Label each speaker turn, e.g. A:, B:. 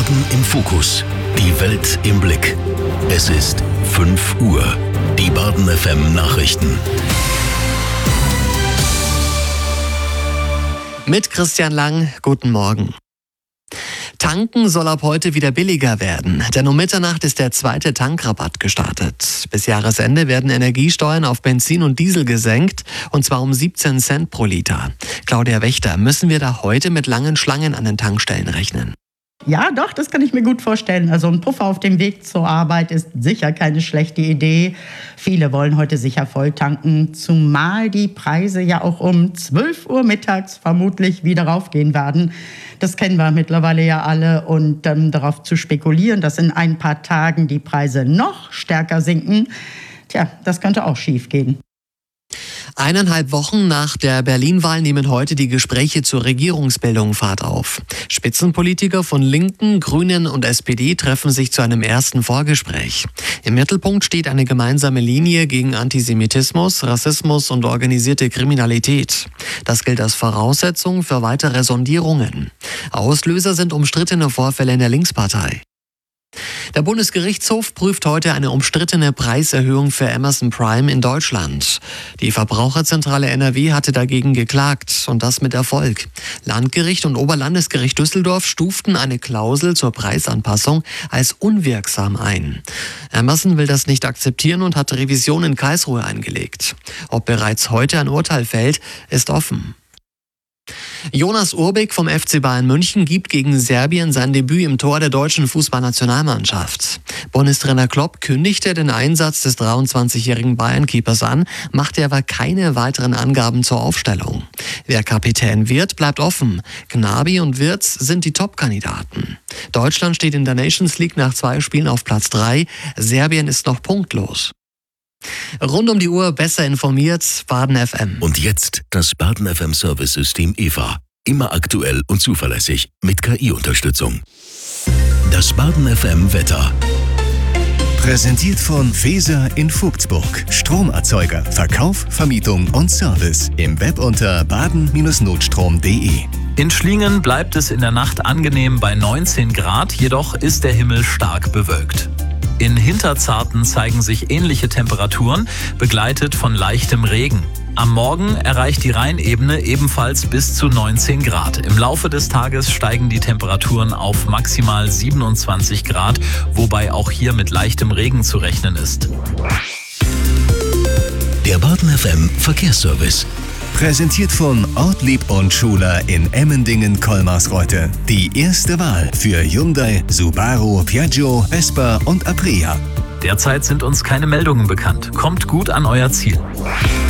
A: Baden im Fokus. Die Welt im Blick. Es ist 5 Uhr. Die Baden FM Nachrichten.
B: Mit Christian Lang, guten Morgen. Tanken soll ab heute wieder billiger werden, denn um Mitternacht ist der zweite Tankrabatt gestartet. Bis Jahresende werden Energiesteuern auf Benzin und Diesel gesenkt, und zwar um 17 Cent pro Liter. Claudia Wächter, müssen wir da heute mit langen Schlangen an den Tankstellen rechnen?
C: Ja, doch, das kann ich mir gut vorstellen. Also ein Puffer auf dem Weg zur Arbeit ist sicher keine schlechte Idee. Viele wollen heute sicher voll tanken, zumal die Preise ja auch um 12 Uhr mittags vermutlich wieder raufgehen werden. Das kennen wir mittlerweile ja alle, und darauf zu spekulieren, dass in ein paar Tagen die Preise noch stärker sinken, das könnte auch schief gehen.
B: 1,5 Wochen nach der Berlin-Wahl nehmen heute die Gespräche zur Regierungsbildung Fahrt auf. Spitzenpolitiker von Linken, Grünen und SPD treffen sich zu einem ersten Vorgespräch. Im Mittelpunkt steht eine gemeinsame Linie gegen Antisemitismus, Rassismus und organisierte Kriminalität. Das gilt als Voraussetzung für weitere Sondierungen. Auslöser sind umstrittene Vorfälle in der Linkspartei. Der Bundesgerichtshof prüft heute eine umstrittene Preiserhöhung für Amazon Prime in Deutschland. Die Verbraucherzentrale NRW hatte dagegen geklagt, und das mit Erfolg. Landgericht und Oberlandesgericht Düsseldorf stuften eine Klausel zur Preisanpassung als unwirksam ein. Amazon will das nicht akzeptieren und hat Revision in Karlsruhe eingelegt. Ob bereits heute ein Urteil fällt, ist offen. Jonas Urbik vom FC Bayern München gibt gegen Serbien sein Debüt im Tor der deutschen Fußballnationalmannschaft. Bundestrainer Klopp kündigte den Einsatz des 23-jährigen Bayern-Keepers an, machte aber keine weiteren Angaben zur Aufstellung. Wer Kapitän wird, bleibt offen. Gnabry und Wirtz sind die Top-Kandidaten. Deutschland steht in der Nations League nach 2 Spielen auf Platz 3. Serbien ist noch punktlos. Rund um die Uhr besser informiert, Baden FM.
A: Und jetzt das Baden FM Service-System EVA. Immer aktuell und zuverlässig mit KI-Unterstützung. Das Baden FM Wetter.
D: Präsentiert von Feser in Vogtsburg. Stromerzeuger, Verkauf, Vermietung und Service. Im Web unter baden-notstrom.de.
E: In Schlingen bleibt es in der Nacht angenehm bei 19 Grad, jedoch ist der Himmel stark bewölkt. In Hinterzarten zeigen sich ähnliche Temperaturen, begleitet von leichtem Regen. Am Morgen erreicht die Rheinebene ebenfalls bis zu 19 Grad. Im Laufe des Tages steigen die Temperaturen auf maximal 27 Grad, wobei auch hier mit leichtem Regen zu rechnen ist.
A: Der Baden FM Verkehrsservice.
D: Präsentiert von Ortlieb und Schuler in Emmendingen-Kolmarsreuth. Die erste Wahl für Hyundai, Subaru, Piaggio, Vespa und Aprilia.
E: Derzeit sind uns keine Meldungen bekannt. Kommt gut an euer Ziel.